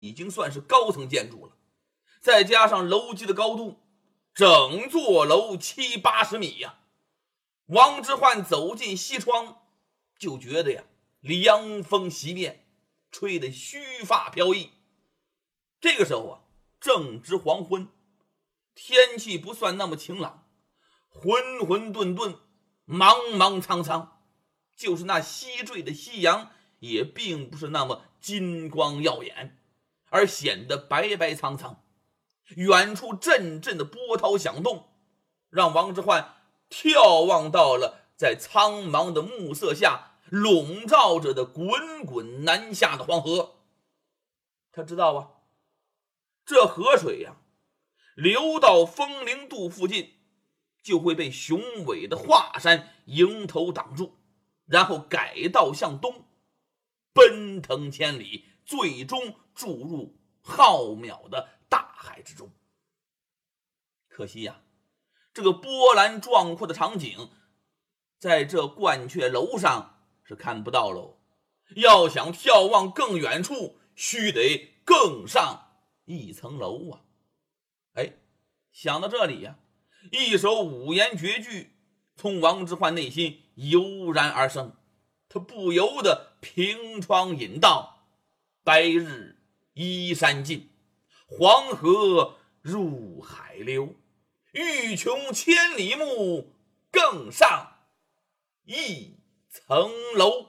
已经算是高层建筑了，再加上楼基的高度，整座楼70-80米呀。王之涣走进西窗，就觉得呀，凉风袭面，吹得须发飘逸。这个时候啊，正值黄昏，天气不算那么晴朗，混混沌沌，茫茫苍苍，就是那西坠的夕阳也并不是那么金光耀眼，而显得白白苍苍。远处阵阵的波涛响动，让王之涣眺望到了在苍茫的暮色下笼罩着的滚滚南下的黄河。他知道啊，这河水呀，流到风陵渡附近，就会被雄伟的华山迎头挡住，然后改道向东，奔腾千里，最终注入浩渺的大海之中。可惜呀，这个波澜壮阔的场景，在这鹳雀楼上是看不到喽。要想眺望更远处，须得更上一层楼啊！哎，想到这里呀，一首五言绝句从王之涣内心油然而生，他不由得凭窗饮道：白日依山尽，黄河入海流，欲穷千里目，更上一层楼。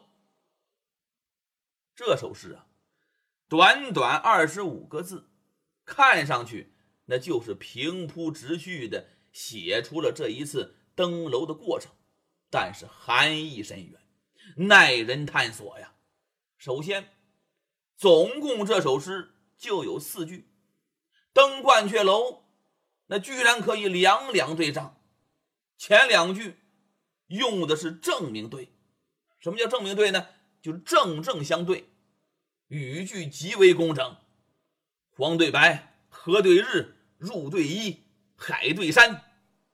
这首诗啊，短短25个字，看上去那就是平铺直叙的写出了这一次登楼的过程，但是含义深远，耐人探索呀。首先，总共这首诗就有4句，登鹳雀楼那居然可以两两对仗。前2句用的是正名对。什么叫正名对呢？就是正正相对，语句极为工整，黄对白，河对日，入对一，海对山，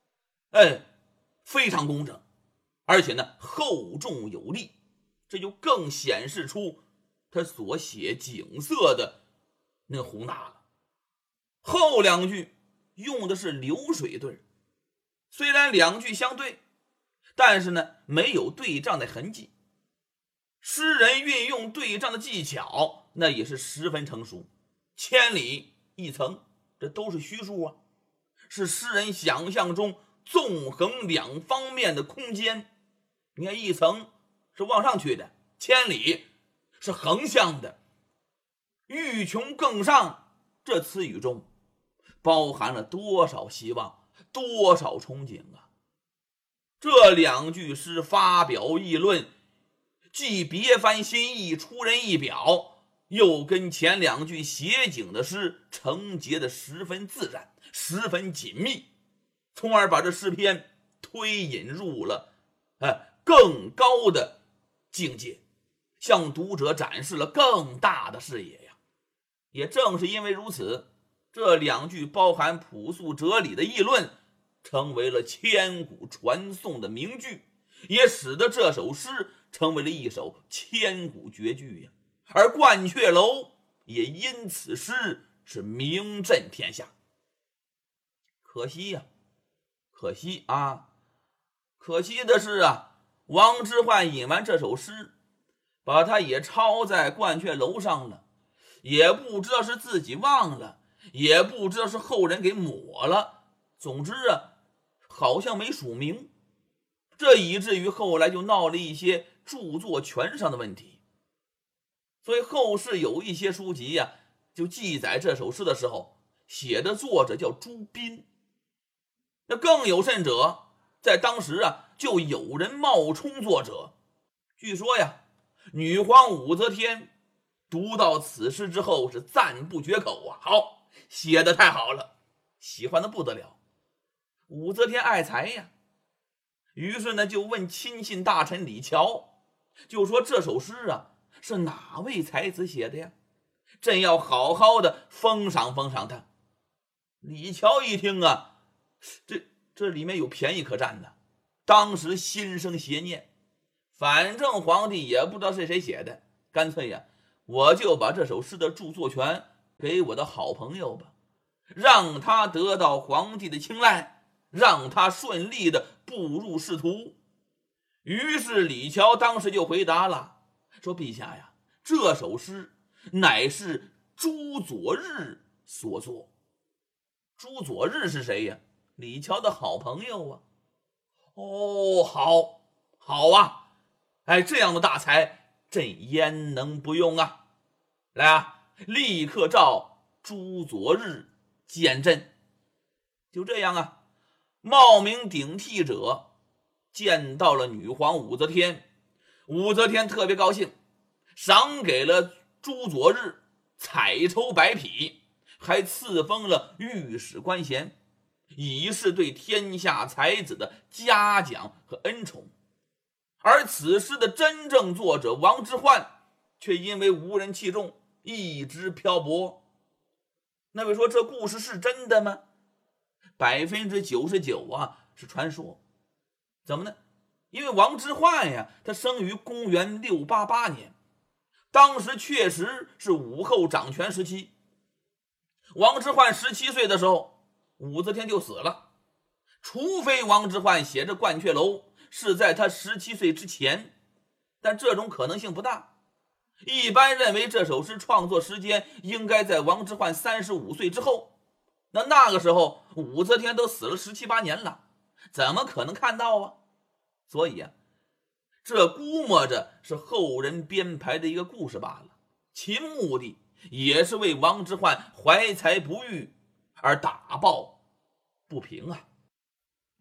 非常工整，而且呢厚重有力，这就更显示出他所写景色的那宏大了。后2句用的是流水对，虽然2句相对，但是呢没有对仗的痕迹。诗人运用对仗的技巧那也是十分成熟，千里一层，这都是虚数啊，是诗人想象中纵横2方面的空间。你看，一层是往上去的，千里是横向的。欲穷更上这词语中包含了多少希望，多少憧憬啊！这2句诗发表议论，既别翻新意，出人意表，又跟前2句写景的诗承接的十分自然，十分紧密，从而把这诗篇推引入了更高的境界，向读者展示了更大的视野呀。也正是因为如此，这2句包含朴素哲理的议论成为了千古传颂的名句，也使得这首诗成为了一首千古绝句呀。而鹳雀楼也因此诗是名震天下。可惜呀，可惜的是啊，王之涣引完这首诗，把它也抄在鹳雀楼上了，也不知道是自己忘了，也不知道是后人给抹了，总之啊，好像没署名。这以至于后来就闹了一些著作权上的问题。所以后世有一些书籍呀，就记载这首诗的时候，写的作者叫朱彬。那更有甚者，在当时啊，就有人冒充作者。据说呀，女皇武则天读到此诗之后是赞不绝口啊，好，写得太好了，喜欢的不得了。武则天爱才呀，于是呢就问亲信大臣李峤，就说这首诗啊是哪位才子写的呀？朕要好好的封赏封赏他。李峤一听啊，这里面有便宜可占的，当时心生邪念，反正皇帝也不知道是谁写的，干脆呀，我就把这首诗的著作权给我的好朋友吧，让他得到皇帝的青睐，让他顺利的步入仕途。于是李峤当时就回答了，说陛下呀，这首诗乃是朱佐日所作。朱佐日是谁呀？李峤的好朋友啊。哦，好啊，哎，这样的大才朕焉能不用啊？来啊，立刻召朱佐日见朕。就这样啊，冒名顶替者见到了女皇武则天，武则天特别高兴，赏给了朱佐日彩绸100匹，还赐封了御史官衔，以示对天下才子的嘉奖和恩宠。而此诗的真正作者王之涣却因为无人器重，一直漂泊。那位说这故事是真的吗？99%啊是传说。怎么呢？因为王之涣呀，他生于公元688年，当时确实是武后掌权时期。王之涣17岁的时候，武则天就死了，除非王之涣写着《鹳雀楼》是在他17岁之前，但这种可能性不大。一般认为这首诗创作时间应该在王之涣35岁之后，那个时候武则天都死了17、18年了，怎么可能看到啊？所以啊，这估摸着是后人编排的一个故事罢了，其目的也是为王之涣怀才不遇而打抱不平啊。